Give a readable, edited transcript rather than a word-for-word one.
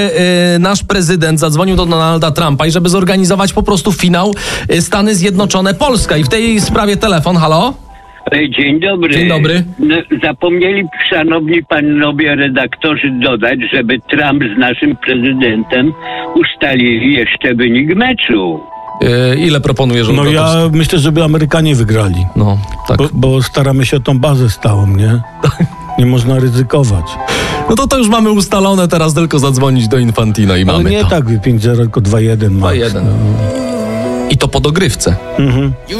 nasz prezydent zadzwonił do Donalda Trumpa i żeby zorganizować po prostu finał Stany Zjednoczone-Polska. I w tej sprawie telefon, halo? Dzień dobry. Dzień dobry. Zapomnieli, szanowni panowie redaktorzy, dodać, żeby Trump z naszym prezydentem ustalili jeszcze wynik meczu. Ile proponujesz? No ja myślę, żeby Amerykanie wygrali. No, tak. Bo staramy się o tą bazę stałą, nie? Nie można ryzykować. No to już mamy ustalone, teraz tylko zadzwonić do Infantino i Ale mamy nie to. tak 5-0, tylko 2-1 max. 2-1. I to po dogrywce. Mhm.